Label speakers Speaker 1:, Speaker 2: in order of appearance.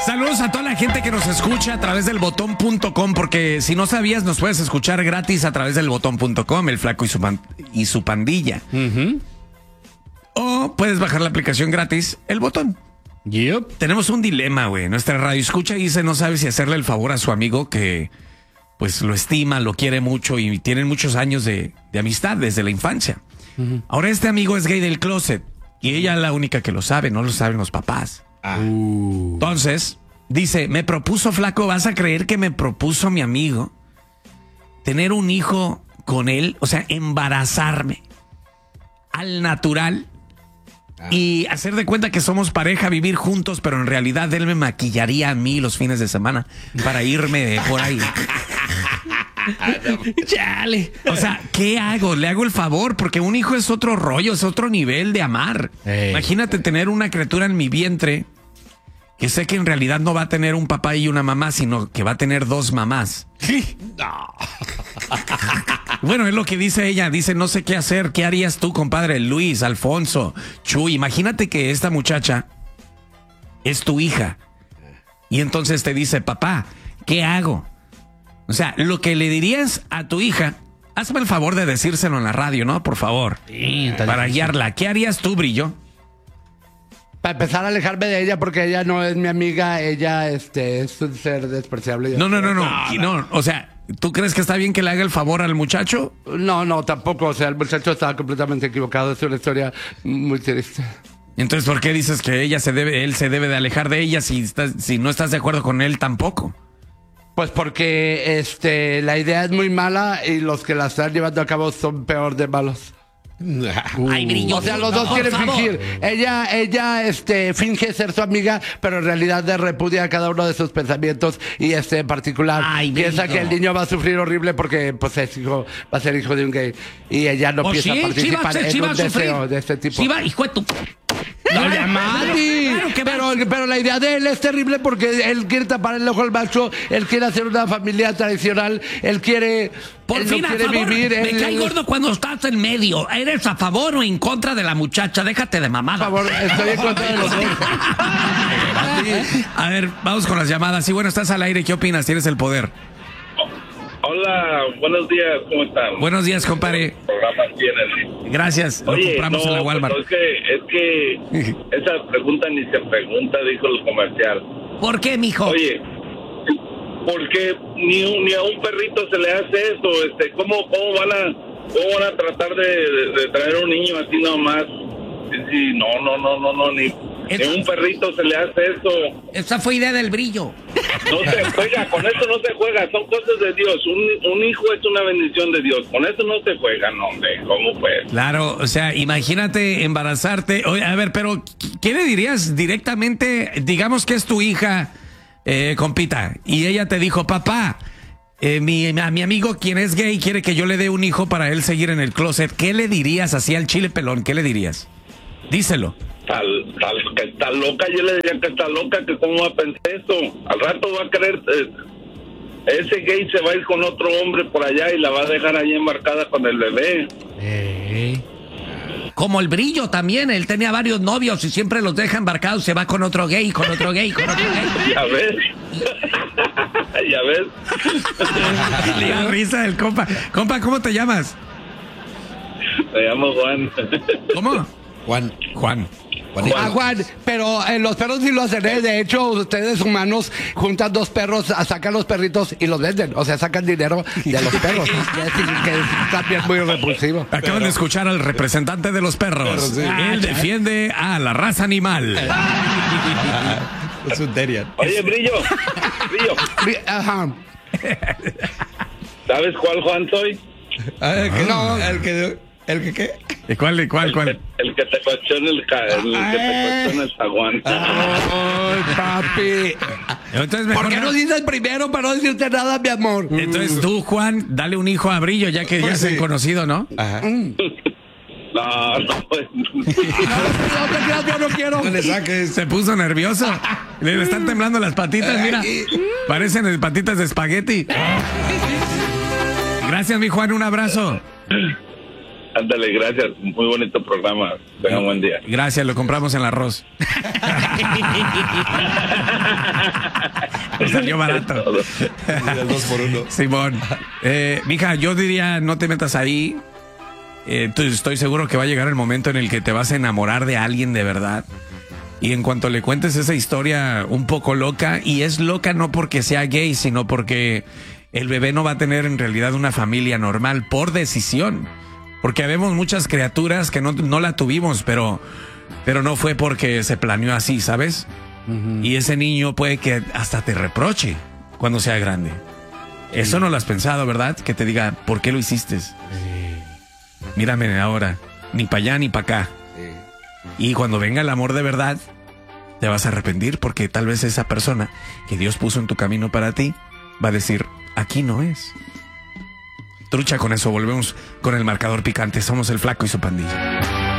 Speaker 1: Saludos a toda la gente que nos escucha a través del botón.com, porque si no sabías, nos puedes escuchar gratis a través del botón.com, el Flaco y su pandilla. O puedes bajar la aplicación gratis, el Botón.
Speaker 2: Yep.
Speaker 1: Tenemos un dilema, güey. Nuestra radio escucha y dice no sabe si hacerle el favor a su amigo que pues lo estima, lo quiere mucho y tienen muchos años de amistad desde la infancia. Ahora este amigo es gay del closet y ella es la única que lo sabe, no lo saben los papás. Entonces, dice, me propuso, Flaco, ¿vas a creer que me propuso mi amigo tener un hijo con él? O sea, embarazarme al natural y hacer de cuenta que somos pareja, vivir juntos, pero en realidad él me maquillaría a mí los fines de semana para irme por ahí.
Speaker 2: Chale.
Speaker 1: O sea, ¿qué hago? Le hago el favor, porque un hijo es otro rollo, es otro nivel de amar. Imagínate tener una criatura en mi vientre que sé que en realidad no va a tener un papá y una mamá, sino que va a tener dos mamás. Bueno, es lo que dice ella. Dice, no sé qué hacer. ¿Qué harías tú, compadre? Luis, Alfonso, Chuy. Imagínate que esta muchacha es tu hija. Y entonces te dice, papá, ¿qué hago? O sea, lo que le dirías a tu hija, hazme el favor de decírselo en la radio, ¿no? Por favor.
Speaker 2: Sí,
Speaker 1: para guiarla. ¿Qué harías tú, Brillo?
Speaker 3: Para empezar a alejarme de ella porque ella no es mi amiga, ella es un ser despreciable.
Speaker 1: No. O sea, ¿tú crees que está bien que le haga el favor al muchacho?
Speaker 3: No, tampoco. O sea, el muchacho estaba completamente equivocado. Es una historia muy triste.
Speaker 1: Entonces, ¿por qué dices que él se debe de alejar de ella si no estás de acuerdo con él tampoco?
Speaker 3: Pues porque la idea es muy mala y los que la están llevando a cabo son peor de malos.
Speaker 2: Ay, Brillo.
Speaker 3: O sea, los dos quieren fingir. Ella finge ser su amiga, pero en realidad repudia cada uno de sus pensamientos y en particular piensa que el niño va a sufrir horrible porque pues va a ser hijo de un gay y ella no piensa participar en un deseo de este tipo.
Speaker 2: Sí va, hijo de tu...
Speaker 3: No, Mati. Pero la idea de él es terrible porque él quiere tapar el ojo al macho, él quiere hacer una familia tradicional, él quiere...
Speaker 2: Por fin,
Speaker 3: no quiere
Speaker 2: a favor,
Speaker 3: vivir.
Speaker 2: me cae gordo cuando estás en medio. ¿Eres a favor o en contra de la muchacha? Déjate de mamada.
Speaker 3: Por favor, estoy en contra de los dos.
Speaker 1: A ver, vamos con las llamadas. Sí, bueno, estás al aire. ¿Qué opinas? Tienes el poder.
Speaker 4: Hola, buenos días, ¿cómo están?
Speaker 1: Buenos días, compadre.
Speaker 4: Programa tienes.
Speaker 1: Gracias. Lo compramos en la Walmart.
Speaker 4: Es que esa pregunta ni se pregunta, dijo el comercial.
Speaker 2: ¿Por qué, mijo?
Speaker 4: Oye, porque ni a un perrito se le hace eso. ¿Cómo van a tratar de traer un niño así nomás? Sí, no, ni a un perrito se le hace eso.
Speaker 2: Esa fue idea del Brillo.
Speaker 4: No se juega, con eso no se juega, son cosas de Dios. Un hijo es una bendición de Dios, con eso no se juega, no, hombre, ¿cómo pues?
Speaker 1: Claro, o sea, imagínate embarazarte. Oye, a ver, pero ¿qué le dirías directamente? Digamos que es tu hija, compita, y ella te dijo, papá, mi amigo, quien es gay, quiere que yo le dé un hijo para él seguir en el closet. ¿Qué le dirías así al chile pelón? ¿Qué le dirías? Díselo.
Speaker 4: Que está loca, yo le diría que está loca, que cómo va a pensar eso. Al rato va a querer, ese gay se va a ir con otro hombre por allá y la va a dejar ahí embarcada con el bebé.
Speaker 2: Como el Brillo también, él tenía varios novios y siempre los deja embarcados, se va con otro gay, con otro gay, con otro gay.
Speaker 4: Ya ves. Ya ves.
Speaker 1: La risa del compa. Compa, ¿cómo te llamas?
Speaker 4: Me llamo Juan.
Speaker 1: ¿Cómo?
Speaker 3: Juan.
Speaker 5: Juan, pero los perros sí lo hacen, ¿eh? De hecho, ustedes humanos juntan dos perros, sacan los perritos y los venden. O sea, sacan dinero de los perros. que es también muy repulsivo.
Speaker 1: Acaban de escuchar al representante de los perros. Él defiende a la raza animal.
Speaker 3: Es un terrier.
Speaker 4: Oye, Brillo.
Speaker 5: Ajá.
Speaker 4: ¿Sabes cuál Juan soy?
Speaker 5: No.
Speaker 3: ¿El que qué?
Speaker 1: ¿Cuál?
Speaker 4: El que te cochó en el zaguán.
Speaker 5: Ay, papi.
Speaker 1: Entonces,
Speaker 5: ¿Por qué no dices primero para no decirte nada, mi amor?
Speaker 1: Entonces tú, Juan, dale un hijo a Brillo, ya que ya se han conocido, ¿no?
Speaker 3: Ajá.
Speaker 4: No, pues.
Speaker 5: No te creas, yo no quiero.
Speaker 3: No le saques.
Speaker 1: Se puso nervioso. Le están temblando las patitas, mira. Parecen patitas de espagueti. Gracias, mi Juan, un abrazo.
Speaker 4: Ándale, gracias. Muy bonito programa. Tenga un buen día.
Speaker 1: Gracias, lo compramos en el arroz. Salió barato.
Speaker 6: 2x1.
Speaker 1: Simón. Mija, yo diría, no te metas ahí. Estoy seguro que va a llegar el momento en el que te vas a enamorar de alguien de verdad. Y en cuanto le cuentes esa historia un poco loca, y es loca no porque sea gay, sino porque el bebé no va a tener en realidad una familia normal por decisión. Porque habemos muchas criaturas que no la tuvimos, pero no fue porque se planeó así, ¿sabes? Y ese niño puede que hasta te reproche cuando sea grande. Eso no lo has pensado, ¿verdad? Que te diga, ¿por qué lo hiciste? Mírame ahora, ni para allá ni para acá. Y cuando venga el amor de verdad, te vas a arrepentir porque tal vez esa persona que Dios puso en tu camino para ti va a decir, aquí no es. Trucha con eso, volvemos con el marcador picante. Somos el Flaco y su pandilla.